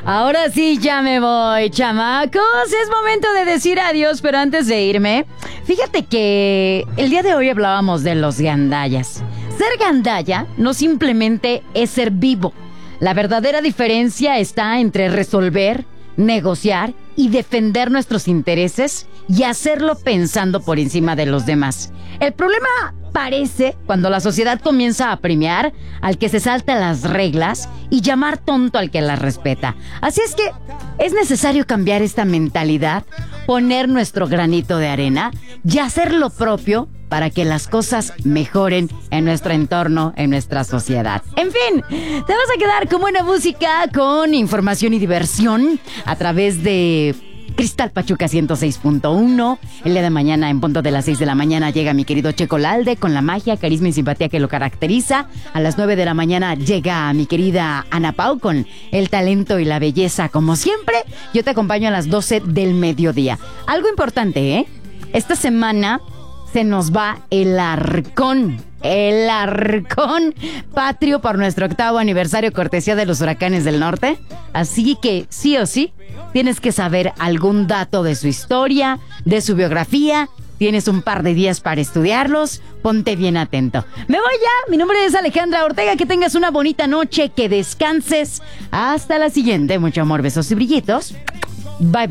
Ahora sí ya me voy, chamacos. Es momento de decir adiós, pero antes de irme, fíjate que el día de hoy hablábamos de los gandallas. Ser gandalla no simplemente es ser vivo. La verdadera diferencia está entre resolver, negociar y defender nuestros intereses y hacerlo pensando por encima de los demás. El problema parece cuando la sociedad comienza a premiar al que se salta las reglas y llamar tonto al que las respeta. Así es que es necesario cambiar esta mentalidad, poner nuestro granito de arena y hacer lo propio para que las cosas mejoren en nuestro entorno, en nuestra sociedad. En fin, te vas a quedar con buena música, con información y diversión a través de Cristal Pachuca 106.1. El día de mañana, en punto de las 6 de la mañana, llega mi querido Checo Lalde con la magia, carisma y simpatía que lo caracteriza. A las 9 de la mañana llega mi querida Ana Pau con el talento y la belleza, como siempre. Yo te acompaño a las 12 del mediodía. Algo importante, ¿eh? Esta semana se nos va el arcón patrio por nuestro 8º aniversario, cortesía de los Huracanes del Norte. Así que sí o sí tienes que saber algún dato de su historia, de su biografía. Tienes un par de días para estudiarlos. Ponte bien atento. Me voy ya. Mi nombre es Alejandra Ortega. Que tengas una bonita noche. Que descanses. Hasta la siguiente. Mucho amor, besos y brillitos. Bye, bye.